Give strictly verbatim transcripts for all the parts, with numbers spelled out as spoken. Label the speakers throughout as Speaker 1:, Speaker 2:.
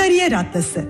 Speaker 1: Kariyer Atlası.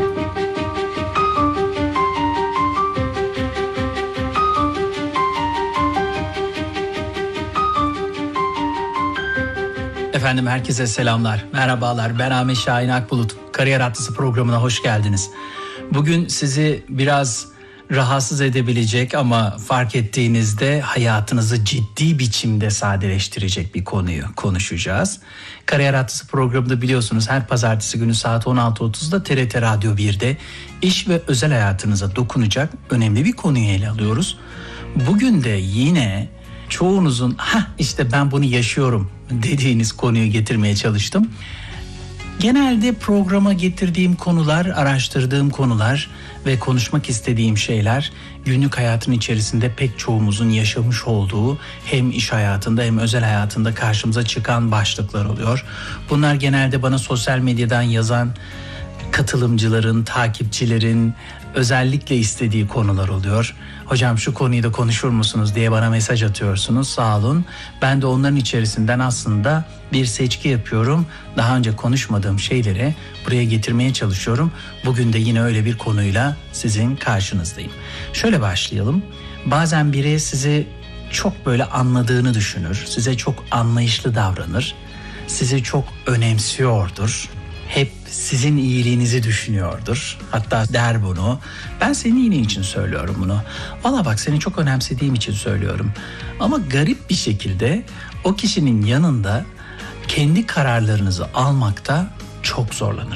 Speaker 2: Efendim herkese selamlar, merhabalar. Ben Ahmet Şahin Akbulut. Kariyer Atlası programına hoş geldiniz. Bugün sizi biraz rahatsız edebilecek ama fark ettiğinizde hayatınızı ciddi biçimde sadeleştirecek bir konuyu konuşacağız. Kariyer Atlası programında biliyorsunuz her pazartesi günü saat on altı otuzda T R T Radyo bir'de iş ve özel hayatınıza dokunacak önemli bir konuyu ele alıyoruz. Bugün de yine çoğunuzun ha işte ben bunu yaşıyorum dediğiniz konuyu getirmeye çalıştım. Genelde programa getirdiğim konular, araştırdığım konular ve konuşmak istediğim şeyler günlük hayatın içerisinde pek çoğumuzun yaşamış olduğu hem iş hayatında hem özel hayatında karşımıza çıkan başlıklar oluyor. Bunlar genelde bana sosyal medyadan yazan katılımcıların, takipçilerin özellikle istediği konular oluyor. Hocam şu konuyu da konuşur musunuz diye bana mesaj atıyorsunuz. Sağ olun. Ben de onların içerisinden aslında bir seçki yapıyorum. Daha önce konuşmadığım şeyleri buraya getirmeye çalışıyorum. Bugün de yine öyle bir konuyla sizin karşınızdayım. Şöyle başlayalım. Bazen biri sizi çok böyle anladığını düşünür. Size çok anlayışlı davranır. Sizi çok önemsiyordur. Hep sizin iyiliğinizi düşünüyordur. Hatta der bunu. Ben senin iyiliğin için söylüyorum bunu. Valla bak seni çok önemsediğim için söylüyorum. Ama garip bir şekilde o kişinin yanında kendi kararlarınızı almakta çok zorlanırsınız.